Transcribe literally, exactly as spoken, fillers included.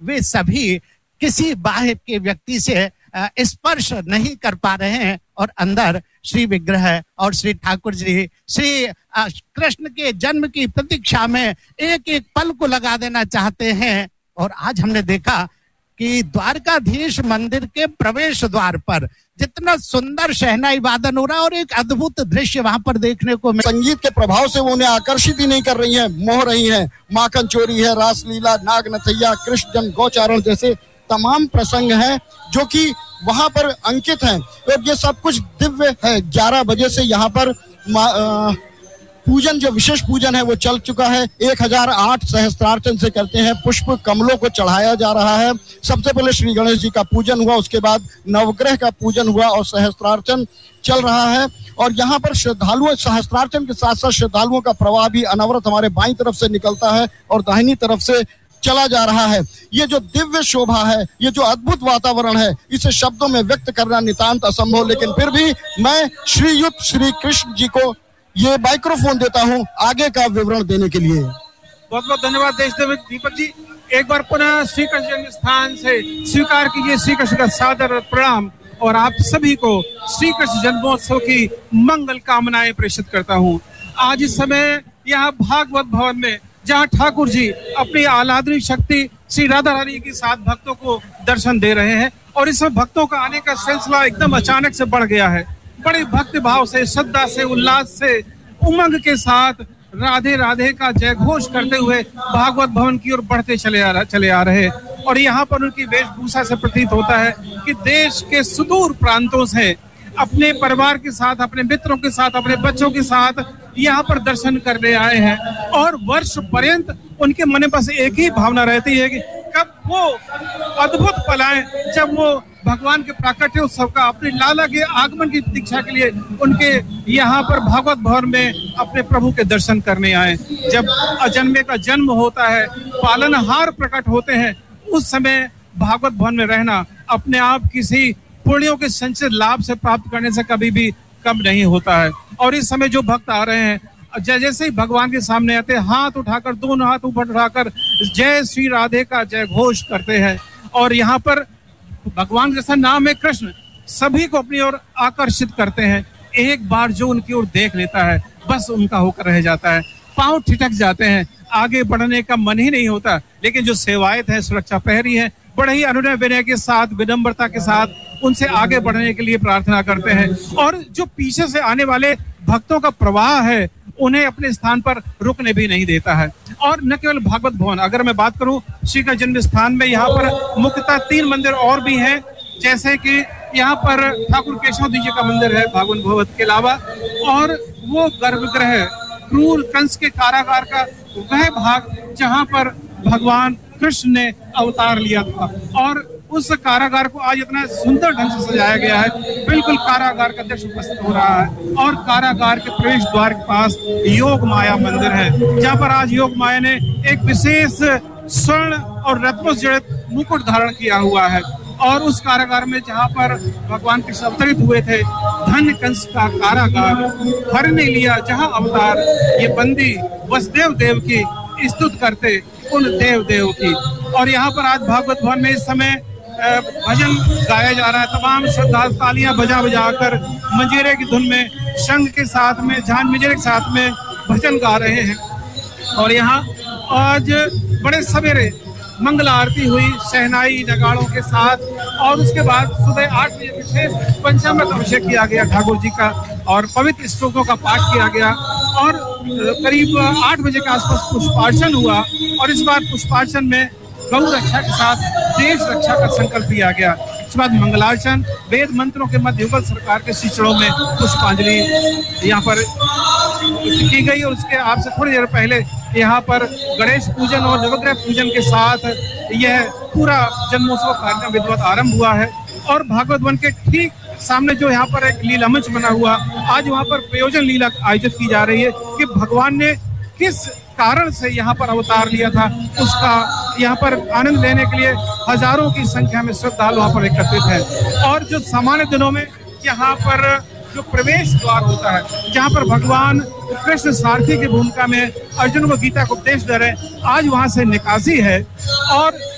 वे सभी किसी बाहर के व्यक्ति से स्पर्श नहीं कर पा रहे हैं और अंदर श्री विग्रह और श्री ठाकुर जी श्री कृष्ण के जन्म की प्रतीक्षा में एक एक पल को लगा देना चाहते हैं। और आज हमने देखा कि द्वारकाधीश मंदिर के प्रवेश द्वार पर जितना सुंदर शहनाई वादन हो रहा है और एक अद्भुत दृश्य वहां पर देखने को मिला। संगीत के प्रभाव से वो उन्हें आकर्षित ही नहीं कर रही हैं, मोह रही हैं। माखन चोरी है, रासलीला, नाग नथैया, कृष्ण जन्म, गौचारण जैसे तमाम प्रसंग हैं जो कि वहां पर अंकित हैं और ये सब कुछ दिव्य है। ग्यारह बजे से यहाँ पर पूजन, जो विशेष पूजन है वो चल चुका है। एक हजार आठ सहस्त्रार्चन से करते हैं, पुष्प कमलों को चढ़ाया जा रहा है। सबसे पहले श्री गणेश जी का पूजन हुआ, उसके बाद नवग्रह का पूजन हुआ और सहस्त्रार्चन चल रहा है। और यहाँ पर श्रद्धालुओं, सहस्त्रार्चन के साथ साथ श्रद्धालुओं का प्रवाह भी अनवरत हमारे बाईं तरफ से निकलता है और दाहिनी तरफ से चला जा रहा है। ये जो दिव्य शोभा है, ये जो अद्भुत वातावरण है, इसे शब्दों में व्यक्त करना नितांत असंभव, लेकिन फिर भी मैं श्रीयुत श्री कृष्ण जी को ये माइक्रोफोन देता हूँ आगे का विवरण देने के लिए। बहुत बहुत धन्यवाद देशदेव दीपक जी। एक बार पुनः श्री कृष्ण जन्म स्थान से स्वीकार कीजिए श्री कृष्ण का सादर प्रणाम और आप सभी को श्री कृष्ण जन्मोत्सव की मंगल कामनाएं प्रेषित करता हूँ। आज इस समय यहाँ भागवत भवन में जहाँ ठाकुर जी अपनी आह्लादनी शक्ति श्री राधा रानी के साथ भक्तों को दर्शन दे रहे हैं और इसमें भक्तों का आने का सिलसिला एकदम अचानक से बढ़ गया है। बड़े भक्ति भाव से, श्रद्धा से, उल्लास से, उमंग के साथ राधे राधे का जय घोष करते हुए भागवत भवन की ओर बढ़ते चले आ रहे चले आ रहे और यहाँ पर उनकी वेशभूषा से प्रतीत होता है कि देश के सुदूर प्रांतों से अपने परिवार के साथ, अपने मित्रों के साथ, अपने बच्चों के साथ यहाँ पर दर्शन करने आए हैं और वर्ष पर्यंत उनके मन में बस एक ही भावना रहती है कि कब वो अद्भुत पल आए जब वो भगवान के प्राकट्य उत्सव का, अपने लाला के आगमन की प्रतीक्षा के लिए उनके यहाँ पर भागवत भवन में अपने प्रभु के दर्शन करने आए। जब अजन्मे का जन्म होता है, पालनहार प्रकट होते हैं, उस समय भागवत भवन में रहना अपने आप किसी पुण्यों के संचित लाभ से प्राप्त करने से कभी भी कम नहीं होता है। और इस समय जो भक्त आ रहे हैं, जैसे ही भगवान के सामने आते हैं, हाथ उठाकर, दोनों हाथ ऊपर उठाकर जय श्री राधे का जय घोष करते हैं और यहाँ पर भगवान जैसा नाम है कृष्ण, सभी को अपनी ओर आकर्षित करते हैं। एक बार जो उनकी ओर देख लेता है बस उनका होकर रह जाता है, पांव ठिठक जाते हैं, आगे बढ़ने का मन ही नहीं होता। लेकिन जो सेवायत है, सुरक्षा प्रहरी है, बड़े ही अनुनय विनय के साथ, विनम्रता के साथ उनसे आगे बढ़ने के लिए प्रार्थना करते हैं और जो पीछे से आने वाले भक्तों का प्रवाह है उन्हें अपने स्थान पर रुकने भी नहीं देता है। और न केवल भागवत भवन, अगर मैं बात करूं श्री कृष्ण जन्म स्थान में यहाँ पर मुख्यतः तीन मंदिर और भी हैं, जैसे कि यहाँ पर ठाकुर केशव जी का मंदिर है भागवत भवन के अलावा, और वो गर्भगृह क्रूर कंस के कारागार का वह भाग जहाँ पर भगवान कृष्ण ने अवतार लिया था और उस कारागार को आज इतना सुंदर ढंग से सजाया गया है, बिल्कुल कारागार का दृश्य उपस्थित हो रहा है। और कारागार के प्रवेश द्वार के पास योग माया मंदिर है, जहाँ पर आज योग माया ने एक विशेष स्वर्ण और रत्नों से जड़ित मुकुट धारण किया हुआ है। और उस कारागार में जहाँ पर भगवान कृष्ण अवतरित हुए थे, धन्य कंस का कारागार हर ने लिया जहाँ अवतार, ये बंदी वसुदेव देव की स्तुति करते उन देव देव की। और यहाँ पर आज भागवत भवन में इस समय भजन गाया जा रहा है, तमाम श्रद्धालु तालियां बजा बजा कर मंजीरे की धुन में, शंख के साथ में, झान मंजीरे के साथ में भजन गा रहे हैं। और यहाँ आज बड़े सवेरे मंगल आरती हुई शहनाई नगाड़ों के साथ और उसके बाद सुबह आठ बजे विशेष पंचामृत अभिषेक किया गया ठाकुर जी का और पवित्र श्लोकों का पाठ किया गया और करीब आठ बजे के आसपास पुष्पार्चन हुआ और इस बार पुष्पार्चन में गौ रक्षा के साथ देश रक्षा का संकल्प लिया गया। इसके बाद मंगलार्चन, वेद मंत्रों के मध्य युगल सरकार के शिष्यों में पुष्पांजलि यहाँ पर की गई और उसके आपसे थोड़ी देर पहले यहाँ पर गणेश पूजन और नवग्रह पूजन के साथ यह पूरा जन्मोत्सव कार्यक्रम विधिवत आरंभ हुआ है। और भागवत वन के ठीक सामने जो यहाँ पर एक लीला मंच बना हुआ, आज वहाँ पर प्रयोजन लीला आयोजित की जा रही है कि भगवान ने किस कारण से यहाँ पर अवतार लिया था, उसका यहाँ पर आनंद लेने के लिए हजारों की संख्या में श्रद्धालु वहाँ पर एकत्रित है। और जो सामान्य दिनों में यहाँ पर जो प्रवेश द्वार होता है, जहाँ पर भगवान कृष्ण सारथी की भूमिका में अर्जुन को गीता को उपदेश दे रहे हैं, आज वहाँ से निकासी है और